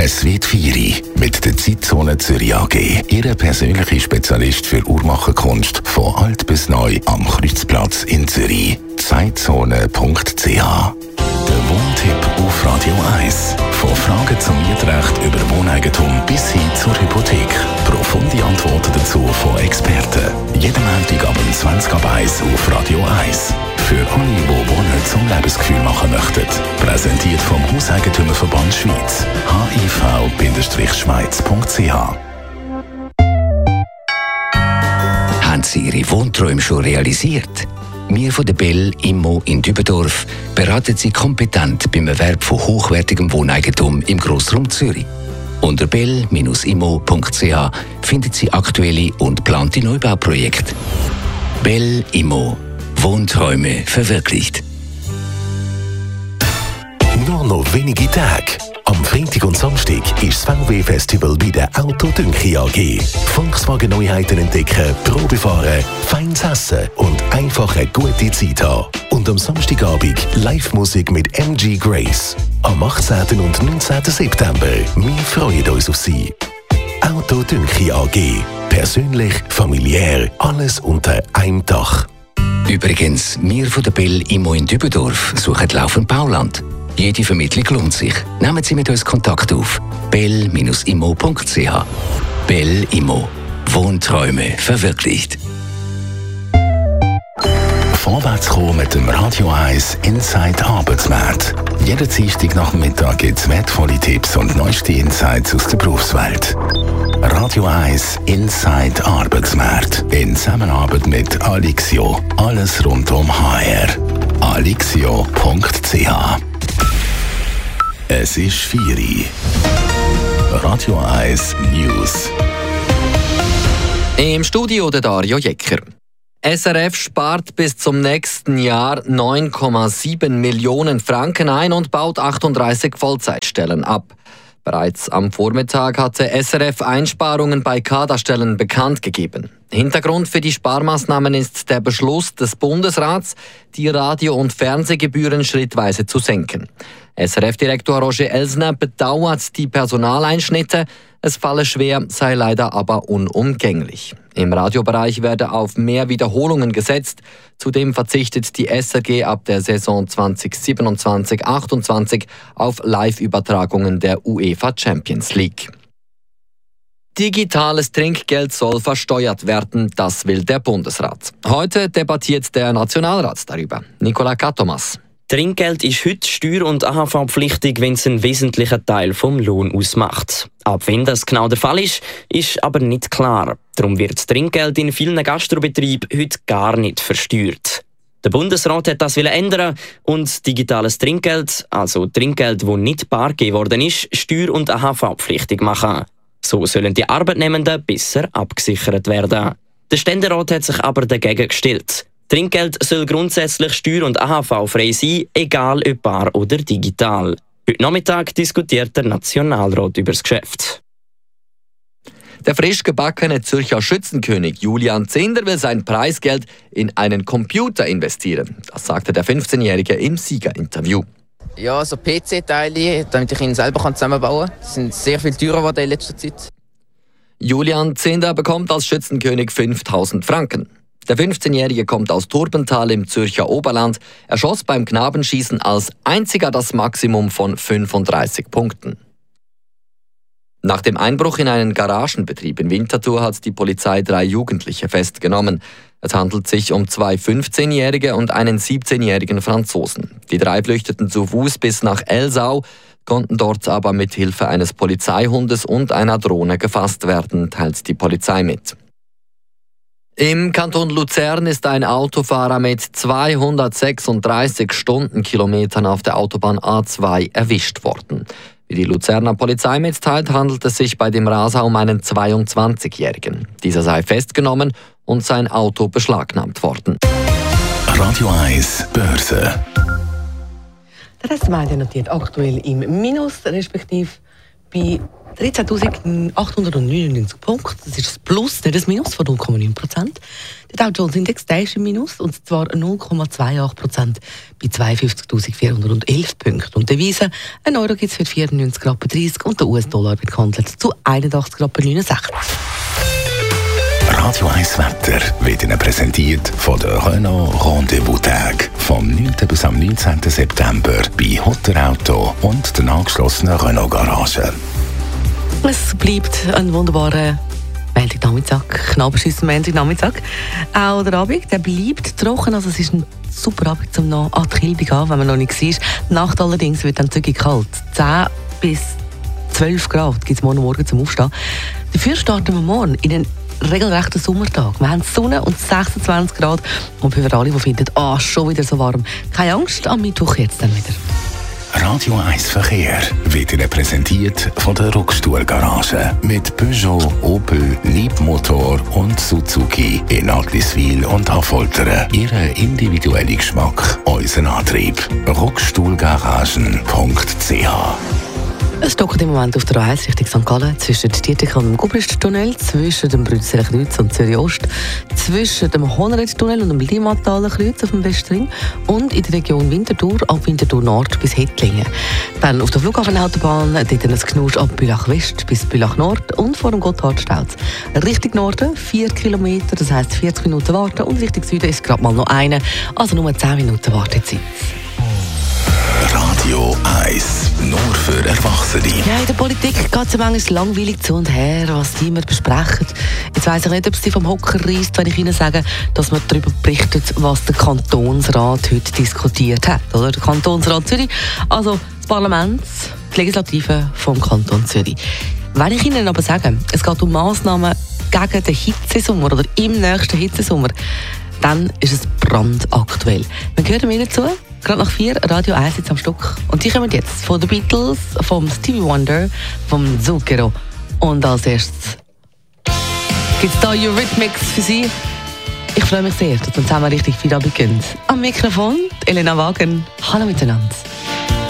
Es wird Feieri mit der Zeitzone Zürich AG. Ihr persönlicher Spezialist für Uhrmacherkunst von alt bis neu am Kreuzplatz in Zürich. Zeitzone.ch. Der Wohntipp auf Radio 1. Von Fragen zum Mietrecht über Wohneigentum bis hin zur Hypothek. Profunde Antworten dazu von Experten. Jeden Montag ab 20 ab 1 auf Radio 1. Für alle, die Wohnen zum Lebensgefühl machen möchten. Präsentiert vom Hauseigentümerverband Schweiz. hiv-schweiz.ch. Haben Sie Ihre Wohnträume schon realisiert? Wir von der Bell Immo in Dübendorf beraten Sie kompetent beim Erwerb von hochwertigem Wohneigentum im Grossraum Zürich. Unter bell-immo.ch finden Sie aktuelle und geplante Neubauprojekte. Bell Immo. Wohnträume verwirklicht. Nur noch wenige Tage. Am Freitag und Samstag ist das VW-Festival bei der Auto Dünki AG. Volkswagen-Neuheiten entdecken, Probe fahren, feines Essen und einfach eine gute Zeit haben. Und am Samstagabend Live-Musik mit MG Grace. Am 18. und 19. September. Wir freuen uns auf Sie. Auto Dünki AG. Persönlich, familiär, alles unter einem Dach. Übrigens, wir von der Bell Immo in Dübendorf suchen laufend Bauland. Jede Vermittlung lohnt sich. Nehmen Sie mit uns Kontakt auf. bell-immo.ch. Bell Immo. Wohnträume verwirklicht. Vorwärts kommen mit dem Radio 1 Inside Arbeitsmarkt. Jeden Dienstag nach dem Mittag gibt es wertvolle Tipps und neueste Insights aus der Berufswelt. Radio 1 Inside Arbeitsmarkt. In Zusammenarbeit mit Alixio. Alles rund um HR. alixio.ch. Es ist 4 Uhr. Radio 1 News. Im Studio der Dario Jecker. SRF spart bis zum nächsten Jahr 9,7 Millionen Franken ein und baut 38 Vollzeitstellen ab. Bereits am Vormittag hatte SRF Einsparungen bei Kaderstellen bekannt gegeben. Hintergrund für die Sparmaßnahmen ist der Beschluss des Bundesrats, die Radio- und Fernsehgebühren schrittweise zu senken. SRF-Direktor Roger Elsner bedauert die Personaleinschnitte. Es falle schwer, sei leider aber unumgänglich. Im Radiobereich werde auf mehr Wiederholungen gesetzt. Zudem verzichtet die SRG ab der Saison 2027/28 auf Live-Übertragungen der UEFA Champions League. Digitales Trinkgeld soll versteuert werden, das will der Bundesrat. Heute debattiert der Nationalrat darüber. Nicola Katomas. Trinkgeld ist heute steuer- und AHV-pflichtig, wenn es einen wesentlichen Teil vom Lohn ausmacht. Ab wenn das genau der Fall ist aber nicht klar. Darum wird das Trinkgeld in vielen Gastrobetrieben heute gar nicht versteuert. Der Bundesrat hat das ändern und digitales Trinkgeld, also Trinkgeld, das nicht bar gegeben worden ist, steuer- und AHV-pflichtig machen. So sollen die Arbeitnehmenden besser abgesichert werden. Der Ständerat hat sich aber dagegen gestellt. Trinkgeld soll grundsätzlich steuer- und AHV-frei sein, egal ob bar oder digital. Heute Nachmittag diskutiert der Nationalrat über das Geschäft. Der frisch gebackene Zürcher Schützenkönig Julian Zehnder will sein Preisgeld in einen Computer investieren. Das sagte der 15-Jährige im Siegerinterview. Ja, so PC-Teile, damit ich ihn selber zusammenbauen kann. Die sind sehr viel teurer geworden in letzter Zeit. Julian Zehnder bekommt als Schützenkönig 5.000 Franken. Der 15-Jährige kommt aus Turbental im Zürcher Oberland. Er schoss beim Knabenschießen als einziger das Maximum von 35 Punkten. Nach dem Einbruch in einen Garagenbetrieb in Winterthur hat die Polizei 3 Jugendliche festgenommen. Es handelt sich um 2 15-Jährige und einen 17-jährigen Franzosen. Die 3 flüchteten zu Fuß bis nach Elsau, konnten dort aber mit Hilfe eines Polizeihundes und einer Drohne gefasst werden, teilt die Polizei mit. Im Kanton Luzern ist ein Autofahrer mit 236 Stundenkilometern auf der Autobahn A2 erwischt worden. Wie die Luzerner Polizei mitteilt, handelt es sich bei dem Raser um einen 22-Jährigen. Dieser sei festgenommen und sein Auto beschlagnahmt worden. Radio 1 Börse. Der Rest der Medien notiert aktuell im Minus, respektive bei 13.899 Punkten. Das ist ein Plus, nicht ein Minus von 0,9%. Der Dow Jones Index ist im Minus, und zwar 0,28% bei 52.411 Punkten. Und die Devise, ein Euro gibt es für 94,30 Rappen und der US-Dollar wird gehandelt zu 81,69 Rappen. Radio 1 Wetter wird Ihnen präsentiert von der Renault Rendezvous-Tag. Vom 9. bis am 19. September bei Hotterauto und den angeschlossenen Renault-Garage. Es bleibt ein wunderbarer Montagnachmittag, Knabberschiss Montagnachmittag. Auch der Abend, der bleibt trocken, also es ist ein super Abend zum noch an die Kilbe gehen, wenn man noch nicht war. Die Nacht allerdings wird dann zügig kalt. 10 bis 12 Grad gibt es morgen zum Aufstehen. Dafür starten wir morgen in einen regelrechten Sommertag. Wir haben Sonne und 26 Grad. Und für alle, die finden, schon wieder so warm, keine Angst, am Mittwoch jetzt dann wieder. Radio 1 Verkehr wird Ihnen präsentiert von der Rockstuhl-Garage. Mit Peugeot, Opel, Leapmotor und Suzuki in Adliswil und Affoltern. Ihre individuelle Geschmack, unser Antrieb. Rockstuhlgaragen.ch. Es stockt im Moment auf der A1 Richtung St. Gallen, zwischen Dietikon und dem Gubristunnel, zwischen dem Brützeler Kreuz und Zürich Ost, zwischen dem Honerit-Tunnel und dem Limataler Kreuz auf dem Westring und in der Region Winterthur ab Winterthur Nord bis Hettlingen. Dann auf der Flughafenautobahn, dort ein Knusch ab Bülach West bis Bülach Nord und vor dem Gotthardstauz. Richtung Norden 4 Kilometer, das heisst 40 Minuten warten, und Richtung Süden ist gerade mal noch eine, also nur 10 Minuten Wartezeit. Radio 1, nur für Erwachsene. Ja, in der Politik geht es manchmal langweilig zu und her, was die immer besprechen. Jetzt weiss ich nicht, ob es sie vom Hocker reisst, wenn ich Ihnen sage, dass man darüber berichtet, was der Kantonsrat heute diskutiert hat. Oder? Der Kantonsrat Zürich, also das Parlament, die Legislative vom Kanton Zürich. Wenn ich Ihnen aber sage, es geht um Massnahmen gegen den Hitzesommer oder im nächsten Hitzesommer, dann ist es brandaktuell. Wir hören mir dazu. Gerade nach 4, Radio 1 jetzt am Stück. Und die kommen jetzt von den Beatles, vom Stevie Wonder, vom Zucchero. Und als erstes gibt es da Eurythmics für Sie. Ich freue mich sehr, dass wir zusammen richtig viel Abend gehen. Am Mikrofon Elena Wagen. Hallo miteinander.